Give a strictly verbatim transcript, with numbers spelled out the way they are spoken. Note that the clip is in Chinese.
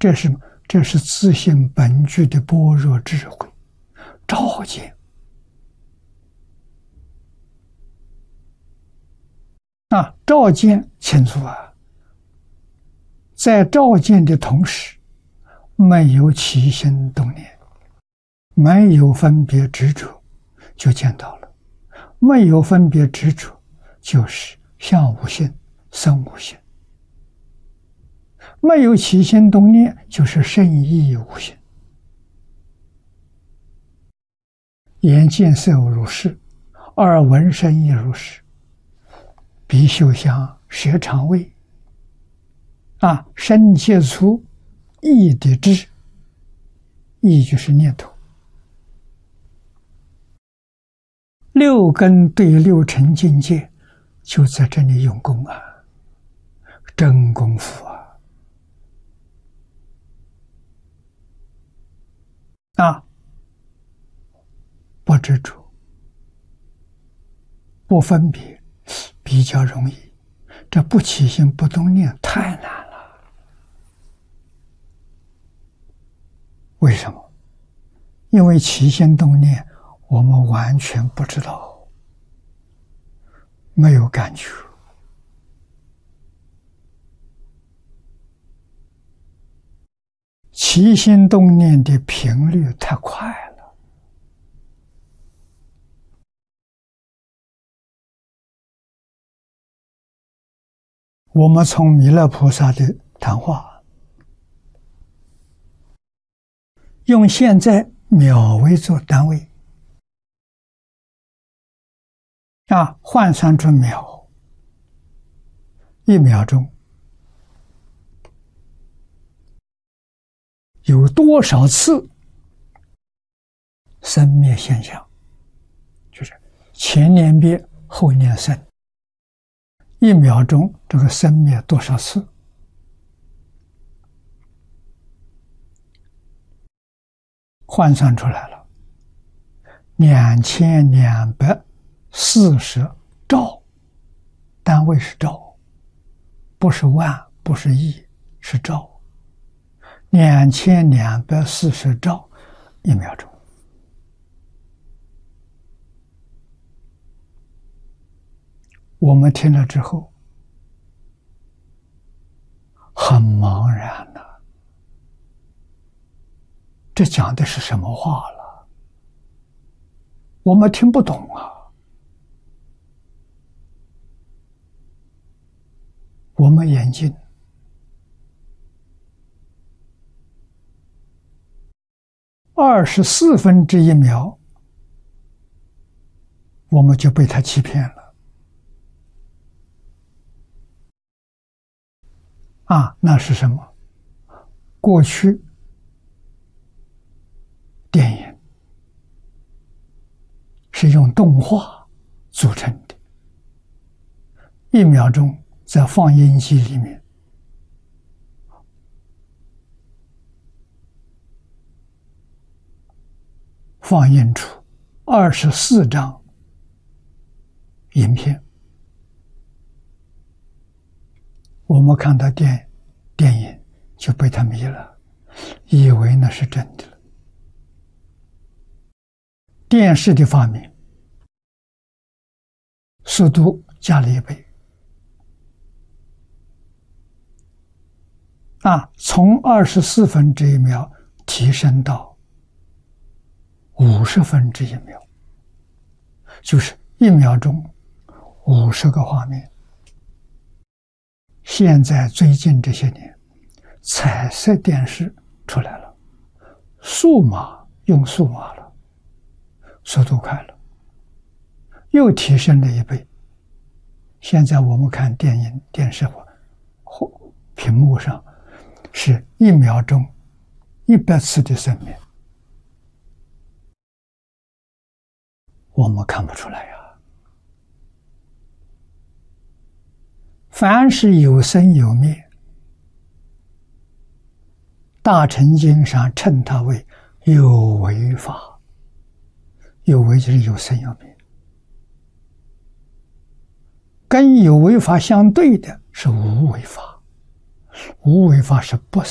这是这是自性本具的般若智慧，照见啊，照见清楚啊，在照见的同时，没有起心动念，没有分别执着，就见到了。没有分别执着，就是相无性，生无性；没有起心动念，就是圣意无性。眼见色如是，耳闻声亦如是，鼻嗅香，舌尝味，啊，身接触，意的知，意就是念头。六根对六尘境界，就在这里用功啊，真功夫啊！啊，不执着，不分别，比较容易。这不起心不动念太难了。为什么？因为起心动念，我们完全不知道，没有感觉。起心动念的频率太快了。我们从弥勒菩萨的谈话，用现在秒为做单位，啊，换算出秒，一秒钟有多少次生灭现象？就是前念灭，后念生。一秒钟这个生灭多少次？换算出来了，两千两百四十兆，单位是兆，不是万，不是亿，是兆。两千两百四十兆一秒钟。我们听了之后很茫然了，啊，这讲的是什么话了？我们听不懂啊。我们眼睛二十四分之一秒，我们就被他欺骗了。啊，那是什么？过去电影是用动画组成的，一秒钟在放映机里面放映出二十四张影片。我们看到电电影就被他迷了，以为那是真的了。电视的发明，速度加了一倍，啊，从二十四分之一秒提升到五十分之一秒，就是一秒钟五十个画面。现在最近这些年，彩色电视出来了，数码用数码了，速度快了，又提升了一倍。现在我们看电影、电视或屏幕上，是一秒钟一百次的生灭，我们看不出来呀。凡是有生有灭，大乘经上称它为有为法。有为就是有生有灭，跟有为法相对的是无为法。无为法是不